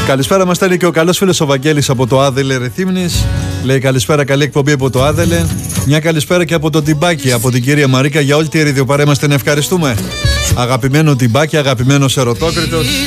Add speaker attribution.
Speaker 1: Καλησπέρα, μας στέλνει και ο καλός φίλος ο Βαγγέλης από το Άδελε Ρεθύμνης. Λέει καλησπέρα, καλή εκπομπή από το Άδελε. Μια καλησπέρα και από το Τιμπάκι, από την κυρία Μαρίκα. Για όλη τη ραδιοπαρέα μας την ευχαριστούμε. Αγαπημένο Τιμπάκι, αγαπημένος ερωτόκριτος.